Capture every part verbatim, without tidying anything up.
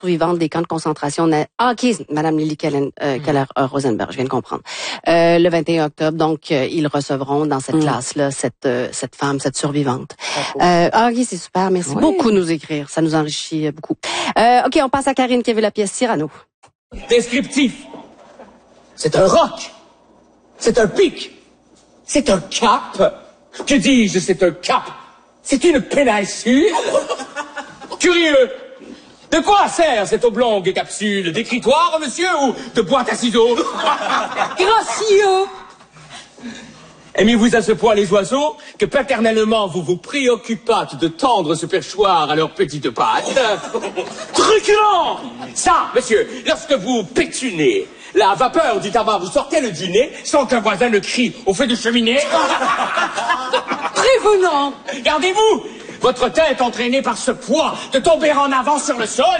survivantes des camps de concentration. Na- Ah, ok, Madame Lily Keller, euh, Keller euh, Rosenberg, je viens de comprendre. Euh, le vingt et un octobre, donc euh, ils recevront dans cette mm. classe-là cette euh, cette femme, cette survivante. Euh, ah, ok, c'est super. Merci oui. beaucoup de nous écrire, ça nous enrichit euh, beaucoup. Euh, ok, on passe à Karine qui a vu la pièce Cyrano. Descriptif. C'est un roc. C'est un pic. C'est un cap. Que dis-je, c'est un cap. C'est une péninsule. Curieux. De quoi sert cette oblongue capsule? D'écritoire, monsieur, ou de boîte à ciseaux? Gracieux. Aimez-vous à ce point les oiseaux que paternellement vous vous préoccupâtes de tendre ce perchoir à leurs petites pattes? Truculent! Ça, monsieur, lorsque vous pétunez, la vapeur du tabac vous sortait le du nez sans qu'un voisin ne crie au feu de cheminée? Prévenant! Gardez-vous! Votre tête entraînée par ce poids de tomber en avant sur le sol?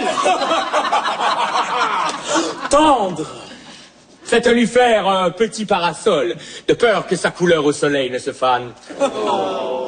Tendre! Faites-lui faire un petit parasol, de peur que sa couleur au soleil ne se fane. Oh.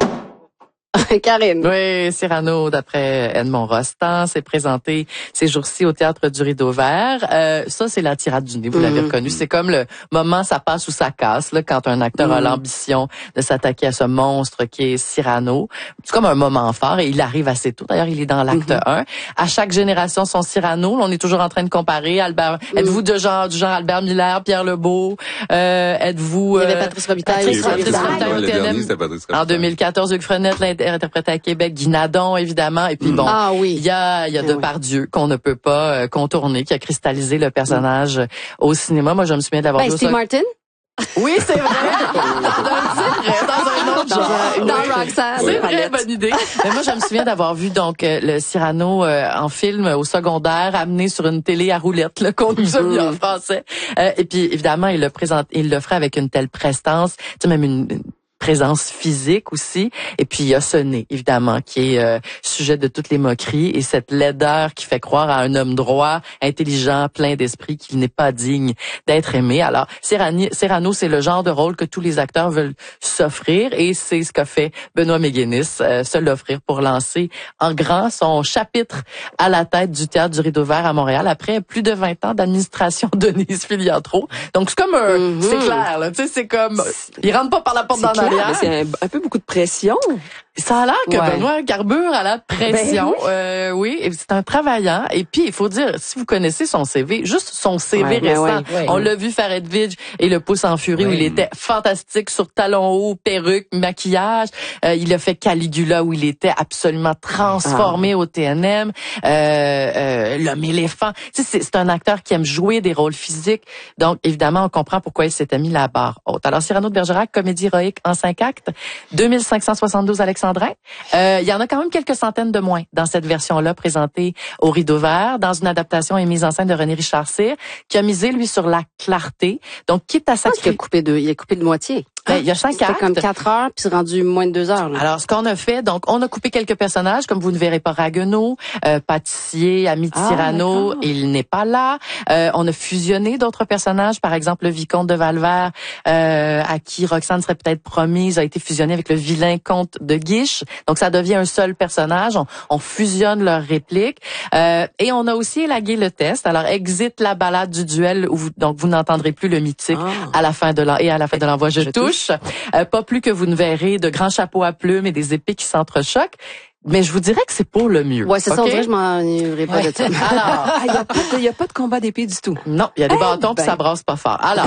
Karine. Oui, Cyrano, d'après Edmond Rostand, s'est présenté ces jours-ci au Théâtre du Rideau Vert. Euh, ça, c'est la tirade du nez, vous mmh. l'avez reconnu. C'est comme le moment ça passe ou ça casse, là, quand un acteur mmh. a l'ambition de s'attaquer à ce monstre qui est Cyrano. C'est comme un moment fort et il arrive assez tôt. D'ailleurs, il est dans l'acte mmh. un. À chaque génération, son Cyrano. On est toujours en train de comparer. Albert, mmh. êtes-vous de genre, du genre Albert Miller, Pierre Lebeau? Euh, êtes-vous... Euh, il y avait Patrice Robitaille. Patrice Robitaille au T N M. En deux mille quatorze, Hugues Frenette l'a interprété à Québec, Guy Nadon, évidemment, et puis bon, ah, oui. il y a, il y a Depardieu qu'on ne peut pas euh, contourner, qui a cristallisé le personnage mm. au cinéma. Moi, je me souviens de l'avoir ben, vu. Steve ça... Martin? Oui, c'est vrai. C'est vrai, dans un autre genre. Dans Roxanne. C'est vrai, bonne idée. Mais moi, je me souviens d'avoir vu donc euh, le Cyrano euh, en film au secondaire, amené sur une télé à roulette, là, qu'on nous a mis en français. Euh, et puis, évidemment, il le présente, il le ferait avec une telle prestance, tu sais, même une, une présence physique aussi. Et puis, il y a ce nez, évidemment, qui est euh, sujet de toutes les moqueries et cette laideur qui fait croire à un homme droit, intelligent, plein d'esprit, qu'il n'est pas digne d'être aimé. Alors, Cyrano, Cyrano, c'est le genre de rôle que tous les acteurs veulent s'offrir et c'est ce qu'a fait Benoît Méguénis, euh, se l'offrir pour lancer en grand son chapitre à la tête du Théâtre du Rideau Vert à Montréal après plus de vingt ans d'administration de Denise Filiatro. Donc, c'est comme un... Mm-hmm. C'est clair, là. Tu sais, c'est comme... Il rentre pas par la porte d'en arrière. C'est un, un peu beaucoup de pression. Ça a l'air que ouais. Benoît carbure à la pression. Ben oui. Euh, oui, c'est un travaillant. Et puis, il faut dire, si vous connaissez son C V, juste son C V ouais, récent, ouais, ouais, on ouais. l'a vu faire Edwidge et Le Pouce en furie, ouais. où il était fantastique sur talons hauts, perruque, maquillage. Euh, il a fait Caligula, où il était absolument transformé ah. au T N M. Euh, euh, L'homme éléphant. Tu sais, c'est, c'est un acteur qui aime jouer des rôles physiques. Donc, évidemment, on comprend pourquoi il s'était mis la barre haute. Alors, Cyrano de Bergerac, comédie héroïque en cinq actes, deux mille cinq cent soixante-douze Alexandrin. Euh, il y en a quand même quelques centaines de moins dans cette version-là présentée au Rideau Vert, dans une adaptation et mise en scène de René Richard Cyr, qui a misé, lui, sur la clarté. Donc, quitte à sacrer... Il a coupé de, il a coupé de moitié. Ben, il y a cinq actes. C'était comme quatre heures, puis c'est rendu moins de deux heures. Là. Alors, ce qu'on a fait, donc, on a coupé quelques personnages, comme vous ne verrez pas Ragueneau, euh, pâtissier, ami de ah, Cyrano, d'accord. il n'est pas là. Euh, on a fusionné d'autres personnages, par exemple, le vicomte de Valvert, euh, à qui Roxane serait peut-être promise, a été fusionné avec le vilain comte de Guiche. Donc, ça devient un seul personnage. On, on fusionne leurs répliques. Euh, et on a aussi élagué le test. Alors, exit la balade du duel, où vous, donc, vous n'entendrez plus le mythique ah. à la fin de l'en, et à la fin de l'envoi, je, je touche. Euh, pas plus que vous ne verrez de grands chapeaux à plumes et des épées qui s'entrechoquent. Mais je vous dirais que c'est pour le mieux. Ouais, c'est okay? ça, on dirait que je m'en irai pas ouais. de ça. Alors, il y a pas de, il y a pas de combat d'épée du tout. Non, il y a des hey, bâtons ben. puis ça brasse pas fort. Alors,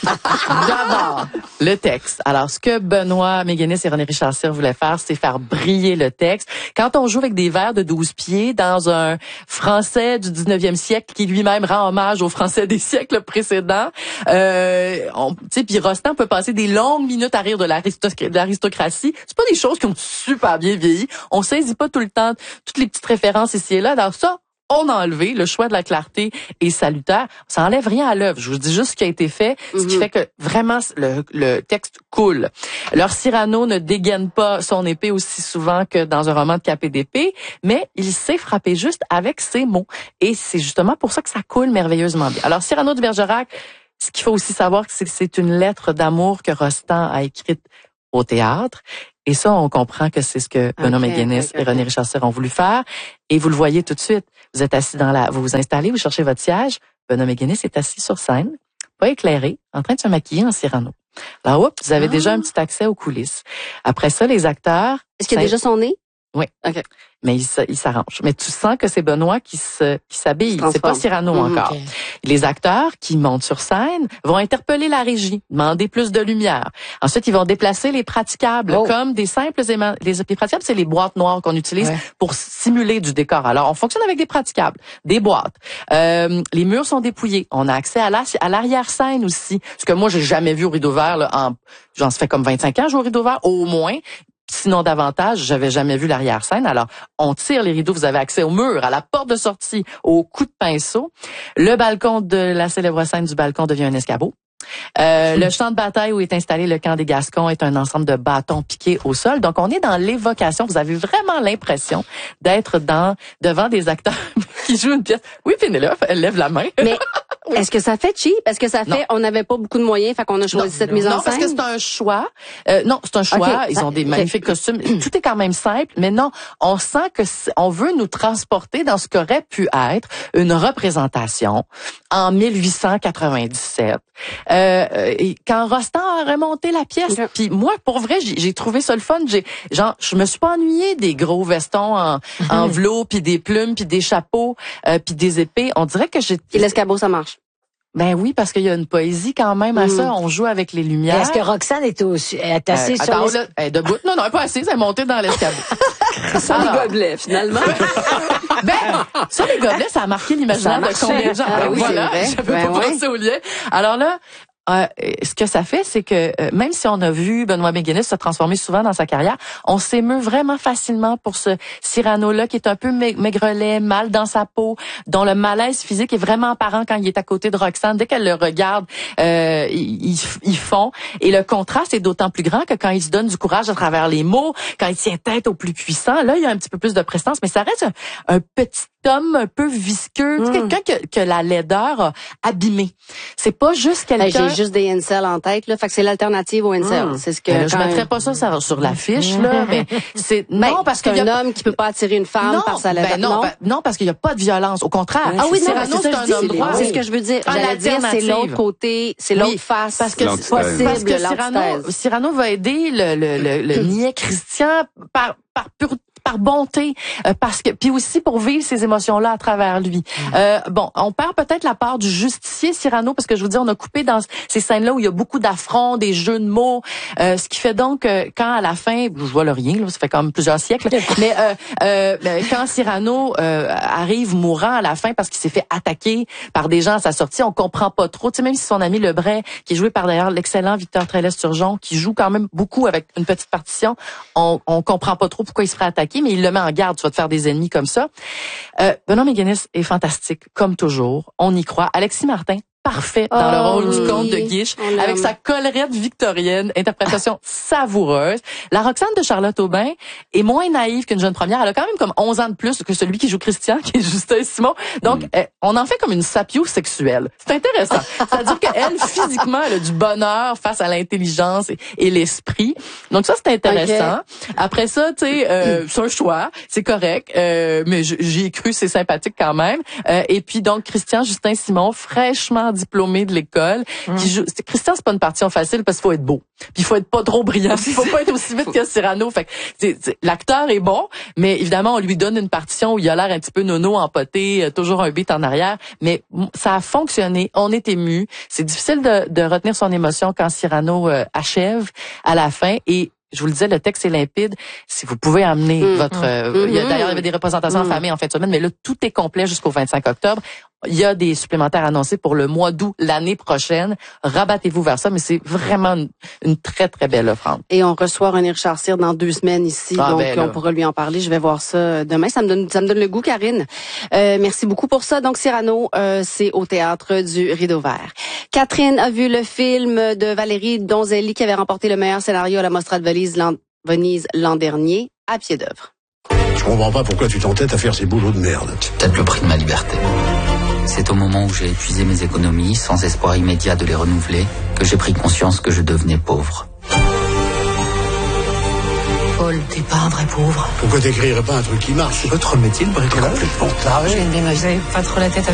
d'abord, le texte. Alors, ce que Benoît Méguénis et René Richard Cyr voulaient faire, c'est faire briller le texte. Quand on joue avec des vers de douze pieds dans un français du dix-neuvième siècle qui lui-même rend hommage aux français des siècles précédents, euh, on, tu sais, puis Rostand peut passer des longues minutes à rire de, l'aristoc- de l'aristocratie. C'est pas des choses qui ont super bien vieilli. On sait saisit pas tout le temps toutes les petites références ici et là. Alors ça, on a enlevé. Le choix de la clarté est salutaire. Ça enlève rien à l'œuvre. Je vous dis juste ce qui a été fait, mm-hmm. ce qui fait que vraiment le, le texte coule. Alors Cyrano ne dégaine pas son épée aussi souvent que dans un roman de Cap et d'épée, mais il sait frapper juste avec ses mots. Et c'est justement pour ça que ça coule merveilleusement bien. Alors Cyrano de Bergerac, ce qu'il faut aussi savoir, c'est que c'est une lettre d'amour que Rostand a écrite au théâtre. Et ça, on comprend que c'est ce que Benoît okay, McGuinness okay, et René okay. Richard Cyr ont voulu faire. Et vous le voyez tout de suite. Vous êtes assis dans la, vous vous installez, vous cherchez votre siège. Benoît McGuinness est assis sur scène, pas éclairé, en train de se maquiller en Cyrano. Alors, oups, vous avez ah. déjà un petit accès aux coulisses. Après ça, les acteurs... Est-ce qu'il y a déjà son nez? Oui. OK. Mais il, il s'arrange. Mais tu sens que c'est Benoît qui se qui s'habille. C'est pas Cyrano mmh, encore. Okay. Les acteurs qui montent sur scène vont interpeller la régie, demander plus de lumière. Ensuite, ils vont déplacer les praticables oh. comme des simples aimants. Les, les praticables, c'est les boîtes noires qu'on utilise ouais. pour simuler du décor. Alors, on fonctionne avec des praticables, des boîtes. Euh, les murs sont dépouillés. On a accès à la, à l'arrière-scène aussi. Ce que moi, j'ai jamais vu au rideau vert. Là, en, j'en fait comme vingt-cinq ans, je joue au rideau vert, au moins. Sinon davantage, j'avais jamais vu l'arrière-scène. Alors, on tire les rideaux, vous avez accès au mur, à la porte de sortie, au coup de pinceau. Le balcon de la célèbre scène du balcon devient un escabeau. Euh, le champ de bataille où est installé le camp des Gascons est un ensemble de bâtons piqués au sol. Donc, on est dans l'évocation. Vous avez vraiment l'impression d'être dans devant des acteurs qui jouent une pièce. Oui, Pénélope, elle lève la main. Mais oui. Est-ce que ça fait cheap? Est-ce que ça fait, non. on n'avait pas beaucoup de moyens, fait qu'on a choisi non, cette non, mise en non, scène? Non, parce que c'est un choix. Euh, non, c'est un choix. Okay. Ils ont des okay. magnifiques costumes. Tout est quand même simple, mais non, on sent que on veut nous transporter dans ce qu'aurait pu être une représentation en mille huit cent quatre-vingt-dix-sept. Euh, et quand Rostand a remonté la pièce, okay. puis moi, pour vrai, j'ai, j'ai trouvé ça le fun. J'ai, genre, je me suis pas ennuyée des gros vestons en, mm-hmm. en velours, puis des plumes, puis des chapeaux, euh, puis des épées. On dirait que j'ai. Et l'escabeau, ça marche. Ben oui, parce qu'il y a une poésie quand même à mm. ça. On joue avec les lumières. Est-ce que Roxane est, au, est assise euh, sur attends, les... là, elle est debout. Non, non, elle est pas assise. Elle est montée dans l'escabeau. Sans les gobelets, finalement. Ben, ça, les gobelets, ça a marqué l'imaginaire de combien de gens. Ah, oui, voilà, c'est vrai. j'avais ben pas ouais. pensé au lien. Alors là, Euh, ce que ça fait, c'est que euh, même si on a vu Benoît McGuinness se transformer souvent dans sa carrière, on s'émeut vraiment facilement pour ce Cyrano-là qui est un peu maigrelet, mal dans sa peau, dont le malaise physique est vraiment apparent quand il est à côté de Roxane. Dès qu'elle le regarde, euh, ils, ils font. Et le contraste est d'autant plus grand que quand il se donne du courage à travers les mots, quand il tient tête au plus puissant, là, il y a un petit peu plus de prestance, mais ça reste un, un petit homme un peu visqueux, mmh. quelqu'un que, que la laideur a abîmé. C'est pas juste quelqu'un... Hey, j'ai juste des incels en tête, là. Fait que c'est l'alternative aux incels. Mmh. C'est ce que... Euh, je mettrais pas ça sur, sur l'affiche, là, mais c'est... Ben, non, parce que c'est un a... homme qui peut pas attirer une femme non, par sa laideur. Ben non, non. Ben, non, parce qu'il y a pas de violence. Au contraire. Ah oui, non, Cyrano, c'est, c'est ça, un dis, homme droit. C'est ce que je veux dire. J'allais dire, c'est l'autre côté, c'est l'autre oui, face. Parce que c'est possible, parce que Cyrano, Cyrano va aider le, le, le, le niais Christian par, par pure par bonté, euh, parce que puis aussi pour vivre ces émotions-là à travers lui. Mmh. Euh, bon, on perd peut-être la part du justicier Cyrano, parce que je vous dis, on a coupé dans ces scènes-là où il y a beaucoup d'affronts, des jeux de mots, euh, ce qui fait donc que quand à la fin, je vois le rien, là, ça fait comme plusieurs siècles, mais euh, euh, quand Cyrano euh, arrive mourant à la fin parce qu'il s'est fait attaquer par des gens à sa sortie, on comprend pas trop. Tu sais, même si son ami Lebray, qui est joué par d'ailleurs l'excellent Victor Trélez-Turgeon, qui joue quand même beaucoup avec une petite partition, on, on comprend pas trop pourquoi il se ferait attaquer, mais il le met en garde, tu vas te faire des ennemis comme ça. Euh, Benoît McGuinness est fantastique, comme toujours. On y croit. Alexis Martin, parfait dans oh, le rôle oui. du comte de Guiche, avec sa collerette victorienne, interprétation savoureuse. La Roxane de Charlotte Aubin est moins naïve qu'une jeune première. Elle a quand même comme onze ans de plus que celui qui joue Christian, qui est Justin Simon. Donc, mm. euh, on en fait comme une sapiosexuelle. C'est intéressant. C'est-à-dire qu'elle, physiquement, elle a du bonheur face à l'intelligence et, et l'esprit. Donc ça, c'est intéressant. Okay. Après ça, tu sais, euh, c'est un choix, c'est correct, euh, mais j'y ai cru, c'est sympathique quand même. Euh, et puis donc, Christian Justin Simon, fraîchement diplômé de l'école, mmh. qui joue. Christian, c'est pas une partition facile parce qu'il faut être beau, puis il faut être pas trop brillant, il faut pas être aussi vite que Cyrano. Fait que c'est, c'est, l'acteur est bon, mais évidemment on lui donne une partition où il a l'air un petit peu nono, empoté, euh, toujours un beat en arrière, mais ça a fonctionné. On est ému. C'est difficile de, de retenir son émotion quand Cyrano euh, achève à la fin et je vous le disais, le texte est limpide. Si vous pouvez amener mmh. votre... Euh, mmh. il y a, d'ailleurs, il y avait des représentations mmh. en famille en fin de semaine, mais là, tout est complet jusqu'au vingt-cinq octobre. Il y a des supplémentaires annoncés pour le mois d'août l'année prochaine. Rabattez-vous vers ça, mais c'est vraiment une, une très, très belle offrande. Et on reçoit René Richard Cyr dans deux semaines ici, ah, donc ben on pourra lui en parler. Je vais voir ça demain. Ça me donne, ça me donne le goût, Karine. Euh, merci beaucoup pour ça. Donc, Cyrano, euh, c'est au Théâtre du Rideau Vert. Catherine a vu le film de Valérie Donzelli qui avait remporté le meilleur scénario à la Mostra de Venise l'an, Venise l'an dernier, à pied d'œuvre. Je comprends pas pourquoi tu t'entêtes à faire ces boulots de merde. C'est peut-être le prix de ma liberté. C'est au moment où j'ai épuisé mes économies, sans espoir immédiat de les renouveler, que j'ai pris conscience que je devenais pauvre. Paul. T'es pas un vrai pauvre. Pourquoi t'écrirais pas un truc qui marche? C'est votre métier, le bricolage? Complètement taré. Vous avez pas trop la tête à